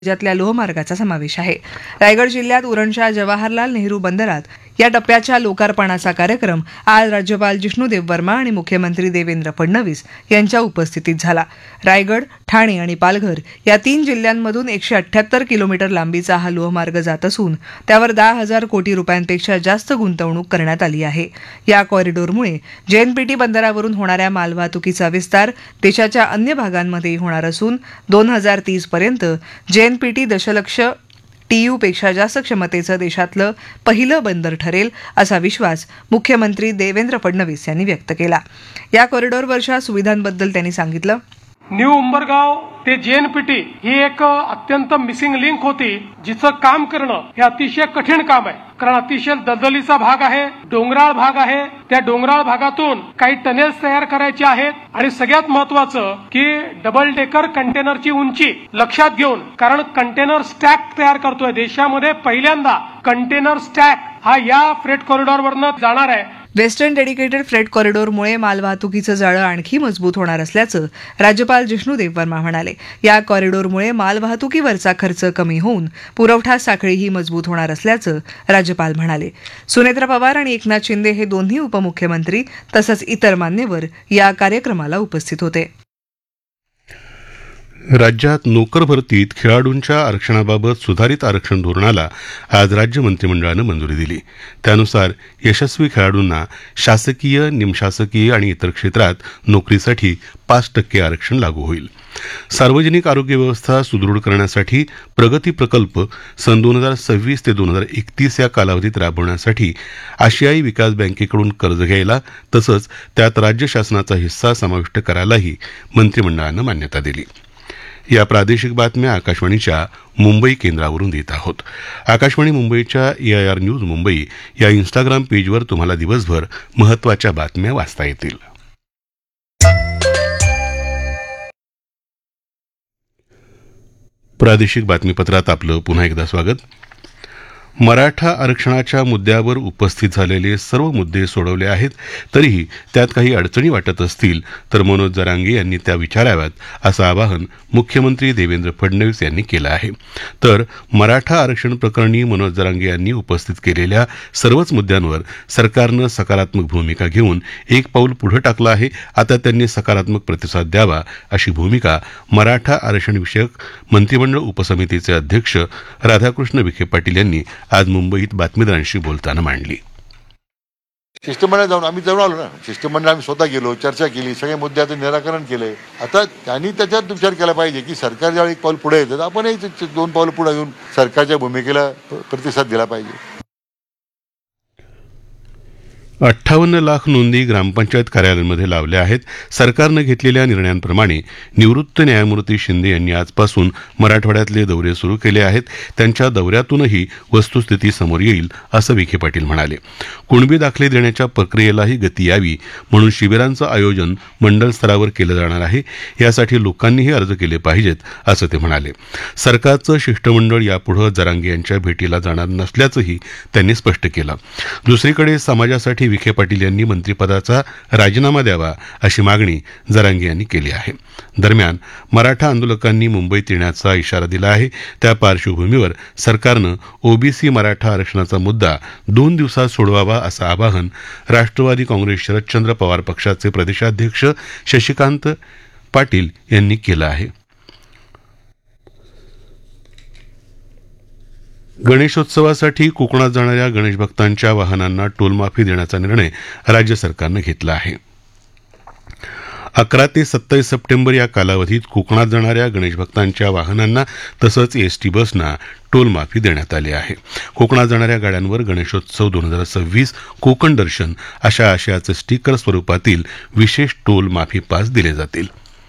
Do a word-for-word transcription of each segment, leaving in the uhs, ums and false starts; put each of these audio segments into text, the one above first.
राज्यातल्या लोहमार्गाचा समावेश आहे. रायगड जिल्ह्यात उरणच्या जवाहरलाल नेहरू बंदरात या टप्प्याच्या लोकार्पणाचा कार्यक्रम आज राज्यपाल जिष्णुदेव वर्मा आणि मुख्यमंत्री देवेंद्र फडणवीस यांच्या उपस्थितीत झाला. रायगड, ठाणे आणि पालघर या तीन जिल्ह्यांमधून एकशे अठ्ठ्याहत्तर किलोमीटर लांबीचा हा लोहमार्ग जात असून त्यावर दहा हजार कोटी रुपयांपेक्षा जास्त गुंतवणूक करण्यात आली आहे. या कॉरिडॉरमुळे जेएनपीटी बंदरावरून होणाऱ्या मालवाहतुकीचा विस्तार देशाच्या अन्य भागांमध्येही होणार असून दोन हजार तीस पर्यंत जेएनपीटी दशलक्ष टीयूपेक्षा जास्त क्षमतेचं देशातलं पहिलं बंदर ठरेल असा विश्वास मुख्यमंत्री देवेंद्र फडणवीस यांनी व्यक्त केला. या कॉरिडॉरवरच्या सुविधांबद्दल त्यांनी सांगितलं. न्यू उंबरगाव ते जेएनपीटी ही एक अत्यंत मिसिंग लिंक होती, जिचं काम करणं हे अतिशय कठीण काम आहे. कारण अतिशय दलदलीचा भाग आहे, डोंगराळ भाग आहे. त्या डोंगराळ भागातून काही टनेल्स तयार करायचे आहेत आणि सगळ्यात महत्वाचं की डबल डेकर कंटेनरची उंची लक्षात घेऊन, कारण कंटेनर स्टॅक तयार करतोय देशामध्ये पहिल्यांदा कंटेनर स्टॅक हा या फ्रेट कॉरिडॉरवरनं जाणार आहे. वेस्टर्न डेडिकेटेड फ्रेट कॉरिडॉरमुळे मालवाहतुकीचं जाळं आणखी मजबूत होणार असल्याचं राज्यपाल जिष्णुदेव वर्मा म्हणाले. या कॉरिडॉरमुळे मालवाहतुकीवरचा खर्च कमी होऊन पुरवठा साखळीही मजबूत होणार असल्याचं राज्यपाल म्हणाले. सुनेत्रा पवार आणि एकनाथ शिंदे हे दोन्ही उपमुख्यमंत्री तसंच इतर मान्यवर या कार्यक्रमाला उपस्थित होते. राज्यात नोकर भरतीत खेळाडूंच्या आरक्षणाबाबत सुधारित आरक्षण धोरणाला आज राज्य मंत्रिमंडळानं मंजुरी दिली. त्यानुसार यशस्वी खेळाडूंना शासकीय, निमशासकीय आणि इतर क्षेत्रात नोकरीसाठी पाच टक्के आरक्षण लागू होईल. सार्वजनिक आरोग्य व्यवस्था सुदृढ करण्यासाठी प्रगती प्रकल्प सन दोन हजार सव्वीस ते दोन हजार एकतीस या कालावधीत राबवण्यासाठी आशियाई विकास बँकेकडून कर्ज घ्यायला तसंच त्यात राज्य शासनाचा हिस्सा समाविष्ट करायलाही मंत्रिमंडळानं मान्यता दिली. या प्रादेशिक बातम्या आकाशवाणीच्या मुंबई केंद्रावरून देत आहोत. आकाशवाणी मुंबईच्या एआयआर न्यूज मुंबई या इन्स्टाग्राम पेजवर तुम्हाला दिवसभर महत्त्वाच्या बातम्या वाचता येतील. प्रादेशिक बातमीपत्रात आपलं पुन्हा एकदा स्वागत. मराठा आरक्षणाच्या मुद्द्यावर उपस्थित झालेले सर्व मुद्दे सोडवले आहेत, तरीही त्यात काही अडचणी वाटत असतील तर मनोज जरांगे यांनी त्या विचाराव्यात असं आवाहन मुख्यमंत्री देवेंद्र फडणवीस यांनी केलं आहे. तर मराठा आरक्षण प्रकरणी मनोज जरांगे यांनी उपस्थित केलेल्या सर्वच मुद्द्यांवर सरकारनं सकारात्मक भूमिका घेऊन एक पाऊल पुढे टाकलं आहे. आता त्यांनी सकारात्मक प्रतिसाद द्यावा अशी भूमिका मराठा आरक्षण विषयक मंत्रिमंडळ उपसमितीचे अध्यक्ष राधाकृष्ण विखे पाटील यांनी आज मुंबईत बातमीदारांशी बोलताना मांडली. शिष्टमंडळ जाऊन आम्ही जाऊन आलो ना, शिष्टमंडळ आम्ही स्वतः गेलो, चर्चा केली, सगळे मुद्द्याचं निराकरण केलंय. आता त्यांनी त्याच्यात विचार केला पाहिजे की सरकार ज्यावेळी एक पाऊल पुढे येतं तर आपणही दोन पाऊल पुढे येऊन सरकारच्या भूमिकेला प्रतिसाद दिला पाहिजे. अठ्ठावन्न लाख नोंदी ग्रामपंचायत कार्यालयांमध्ये लावल्या आहेत. सरकारनं घेतलेल्या निर्णयांप्रमाणे निवृत्त न्यायमूर्ती शिंदे यांनी आजपासून मराठवाड्यातले दौरे सुरू केले आहेत. त्यांच्या दौऱ्यातूनही वस्तुस्थिती समोर येईल असं विखे पाटील म्हणाले. कुणबी दाखले देण्याच्या प्रक्रियेलाही गती यावी म्हणून शिबिरांचं आयोजन मंडळ स्तरावर केलं जाणार आहे. यासाठी लोकांनीही अर्ज केले पाहिजेत असं ते म्हणाले. सरकारचं शिष्टमंडळ यापुढे जरांगे यांच्या भेटीला जाणार नसल्याचंही त्यांनी स्पष्ट केलं. दुसरीकडे समाजासाठी विखे पाटील यांनी मंत्रिपदाचा राजीनामा द्यावा अशी मागणी जरांगे यांनी केली आहे. दरम्यान मराठा आंदोलकांनी मुंबईत येण्याचा इशारा दिला आहे. त्या पार्श्वभूमीवर सरकारनं ओबीसी मराठा आरक्षणाचा मुद्दा दोन दिवसात सोडवावा असं आवाहन राष्ट्रवादी काँग्रेस शरदचंद्र पवार पक्षाचे प्रदेशाध्यक्ष शशिकांत पाटील यांनी केलं आहे. गणेशोत्सवासाठी कोकणात जाणाऱ्या गणेश भक्तांच्या वाहनांना टोलमाफी देण्याचा निर्णय राज्य सरकारनं घेतला आहे. अकरा ते सत्तावीस सप्टेंबर या कालावधीत कोकणात जाणाऱ्या गणेश भक्तांच्या वाहनांना तसंच एसटी बसना टोलमाफी देण्यात आली आहे. कोकणात जाणाऱ्या गाड्यांवर गणेशोत्सव दोन हजार सव्वीस कोकण दर्शन अशा आशयाचे स्टिकर स्वरूपातील विशेष टोल माफी पास दिले जातील.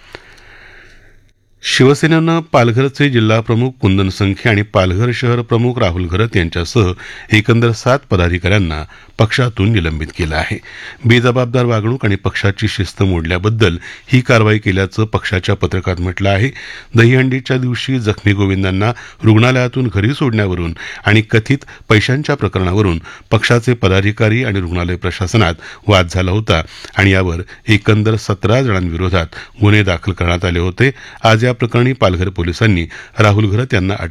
शिवसेनेनं पालघरचे जिल्हाप्रमुख कुंदन संखे आणि पालघर शहर प्रमुख राहुल घरत यांच्यासह एकंदर सात पदाधिकाऱ्यांना पक्षातून निलंबित केलं आहे. बेजबाबदार वागणूक आणि पक्षाची शिस्त मोडल्याबद्दल ही कारवाई केल्याचं पक्षाच्या पत्रकात म्हटलं आहे. दहीहंडीच्या दिवशी जखमी गोविंदांना रुग्णालयातून घरी सोडण्यावरून आणि कथित पैशांच्या प्रकरणावरून पक्षाचे पदाधिकारी आणि रुग्णालय प्रशासनात वाद झाला होता आणि यावर एकंदर सतरा जणांविरोधात गुन्हे दाखल करण्यात आले होते. आज या प्रकरणी पालघर पोलिसांनी राहुल घरत यांना